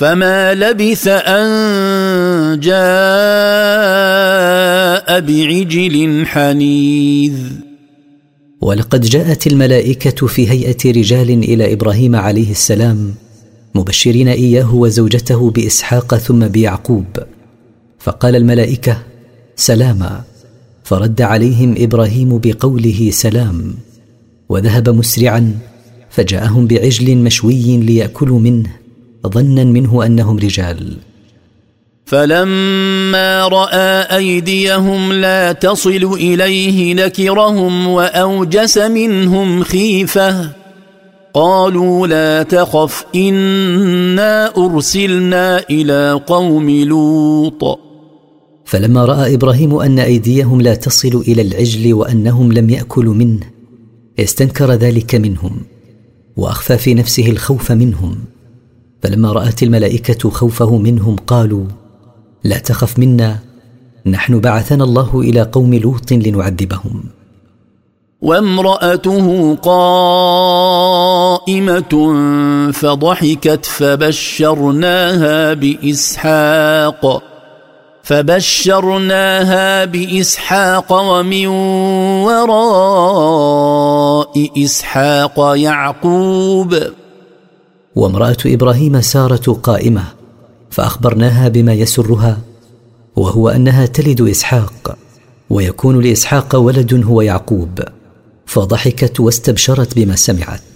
فما لبث أن جاء بعجل حنيذ. ولقد جاءت الملائكة في هيئة رجال إلى إبراهيم عليه السلام مبشرين إياه وزوجته بإسحاق ثم بيعقوب، فقال الملائكة: سلاما. فرد عليهم إبراهيم بقوله: سلام. وذهب مسرعا فجاءهم بعجل مشوي ليأكلوا منه ظنا منه أنهم رجال. فلما رأى أيديهم لا تصل إليه نكرهم وأوجس منهم خيفة، قالوا لا تخف إنا أرسلنا إلى قوم لوط. فلما رأى إبراهيم أن أيديهم لا تصل إلى العجل وأنهم لم يأكلوا منه استنكر ذلك منهم وأخفى في نفسه الخوف منهم. فلما رأت الملائكة خوفه منهم قالوا: لا تخف منا، نحن بعثنا الله إلى قوم لوط لنعذبهم. وامرأته قائمة فضحكت فبشرناها بإسحاق ومن وراء إسحاق يعقوب. وامرأة إبراهيم سارة قائمة فأخبرناها بما يسرها، وهو أنها تلد إسحاق ويكون لإسحاق ولد هو يعقوب، فضحكت واستبشرت بما سمعت.